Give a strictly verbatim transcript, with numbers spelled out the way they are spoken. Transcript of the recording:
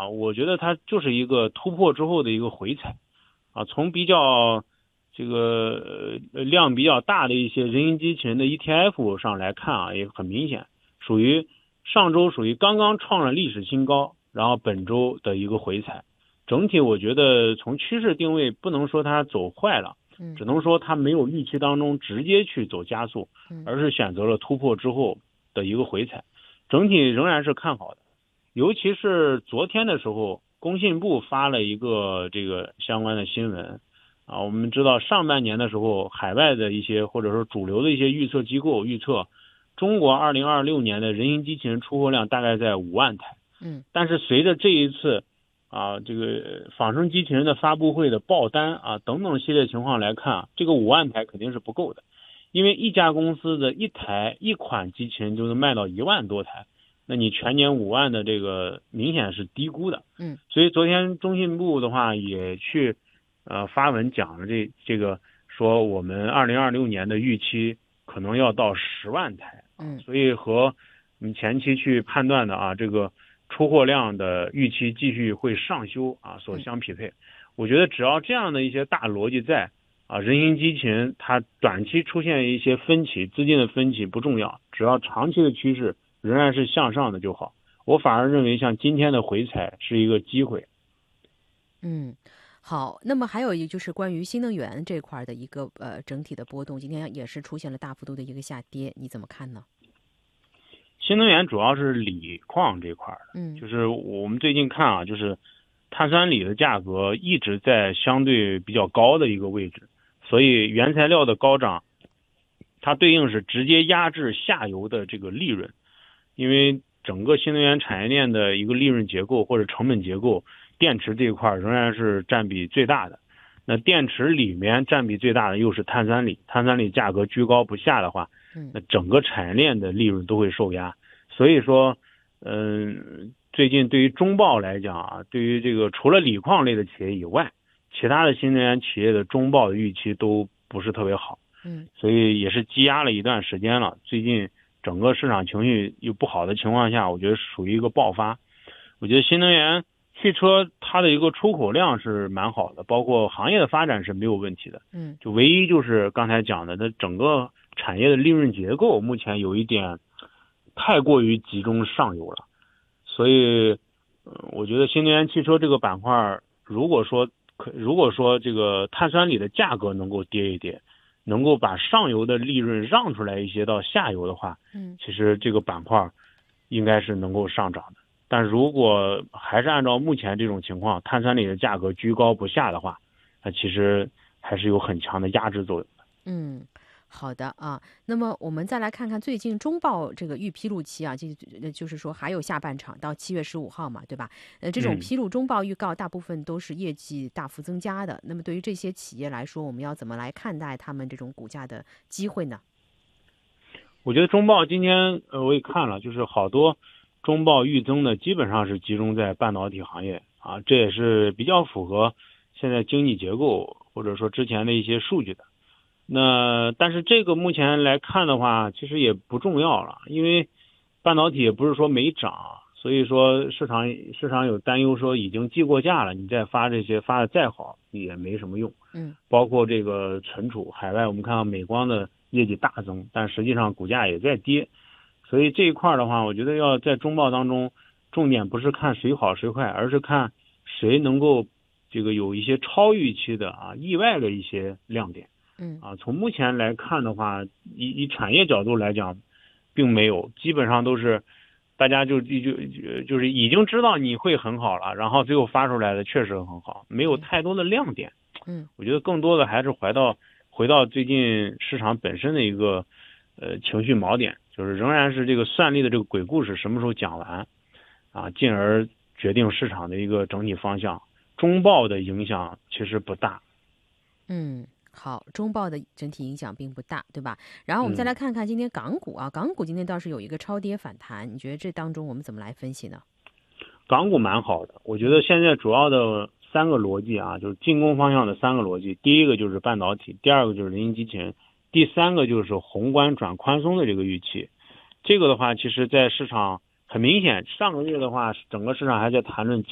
啊，我觉得它就是一个突破之后的一个回踩啊，从比较这个呃量比较大的一些人形机器人的 E T F 上来看啊，也很明显，属于上周属于刚刚创了历史新高，然后本周的一个回踩。整体我觉得从趋势定位不能说它走坏了，只能说它没有预期当中直接去走加速，而是选择了突破之后的一个回踩，整体仍然是看好的。尤其是昨天的时候，工信部发了一个这个相关的新闻啊，我们知道上半年的时候，海外的一些或者说主流的一些预测机构预测，中国二零二六年的人形机器人出货量大概在五万台。 嗯， 但是随着这一次啊这个仿生机器人的发布会的爆单啊等等系列情况来看啊，这个五万台肯定是不够的，因为一家公司的一台一款机器人就能卖到一万多台。那你全年五万的这个明显是低估的， 嗯， 所以昨天中信部的话也去呃发文讲了这这个说我们二零二六年的预期可能要到十万台， 嗯， 所以和我们前期去判断的啊这个出货量的预期继续会上修啊所相匹配。我觉得只要这样的一些大逻辑在啊，人形机器人它短期出现一些分歧，资金的分歧不重要，只要长期的趋势仍然是向上的就好。我反而认为像今天的回踩是一个机会。 嗯，好，那么还有一个就是关于新能源这块的一个呃整体的波动，今天也是出现了大幅度的一个下跌，你怎么看呢？ 新能源主要是锂矿这块的， 嗯， 就是我们最近看啊，就是碳酸锂的价格一直在相对比较高的一个位置，所以原材料的高涨，它对应是直接压制下游的这个利润。因为整个新能源产业链的一个利润结构或者成本结构，电池这一块仍然是占比最大的。那电池里面占比最大的又是碳酸锂，碳酸锂价格居高不下的话，那整个产业链的利润都会受压。所以说，嗯，最近对于中报来讲啊，对于这个除了锂矿类的企业以外，其他的新能源企业的中报的预期都不是特别好。 嗯， 所以也是积压了一段时间了。最近整个市场情绪又不好的情况下，我觉得属于一个爆发。我觉得新能源汽车它的一个出口量是蛮好的，包括行业的发展是没有问题的。 嗯， 就唯一就是刚才讲的，它整个产业的利润结构目前有一点太过于集中上游了。所以，呃，我觉得新能源汽车这个板块，如果说可如果说这个碳酸锂的价格能够跌一跌，能够把上游的利润让出来一些到下游的话， 嗯， 其实这个板块应该是能够上涨的。但如果还是按照目前这种情况，碳酸锂的价格居高不下的话，那其实还是有很强的压制作用的。 嗯，好的啊。那么我们再来看看最近中报这个预披露期啊，就就是说还有下半场到七月十五号嘛，对吧？呃，这种披露中报预告大部分都是业绩大幅增加的。那么对于这些企业来说，我们要怎么来看待他们这种股价的机会呢？ 我觉得中报今天呃我也看了，就是好多中报预增的基本上是集中在半导体行业啊，这也是比较符合现在经济结构或者说之前的一些数据的。那但是这个目前来看的话，其实也不重要了，因为半导体也不是说没涨，所以说市场市场有担忧说已经计过价了，你再发这些发的再好也没什么用。 嗯， 包括这个存储海外，我们看到美光的业绩大增，但实际上股价也在跌。所以这一块的话，我觉得要在中报当中，重点不是看谁好谁坏，而是看谁能够这个有一些超预期的啊意外的一些亮点。 嗯， 啊，从目前来看的话，以以产业角度来讲，并没有，基本上都是大家就就就是已经知道你会很好了，然后最后发出来的确实很好，没有太多的亮点。 嗯， 我觉得更多的还是回到回到最近市场本身的一个呃情绪锚点，就是仍然是这个算力的这个鬼故事什么时候讲完啊，进而决定市场的一个整体方向。中报的影响其实不大。 嗯。好，中报的整体影响并不大，对吧？然后我们再来看看今天港股啊，港股今天倒是有一个超跌反弹，你觉得这当中我们怎么来分析呢？ 港股蛮好的，我觉得现在主要的三个逻辑啊，就是进攻方向的三个逻辑，第一个就是半导体，第二个就是人形机器人，第三个就是宏观转宽松的这个预期。这个的话，其实在市场很明显，上个月的话，整个市场还在谈论